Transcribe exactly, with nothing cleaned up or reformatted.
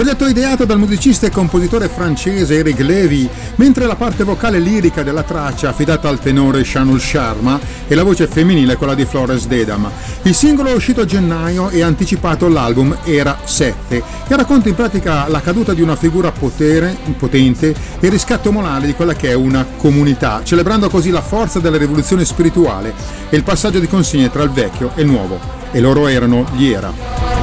Progetto ideato dal musicista e compositore francese Eric Lévy, mentre la parte vocale lirica della traccia affidata al tenore Shanul Sharma e la voce femminile quella di Florence Dedam. Il singolo è uscito a gennaio e ha anticipato l'album Era sette e racconta in pratica la caduta di una figura potere, potente e il riscatto morale di quella che è una comunità, celebrando così la forza della rivoluzione spirituale e il passaggio di consegne tra il vecchio e il nuovo. E loro erano gli Era.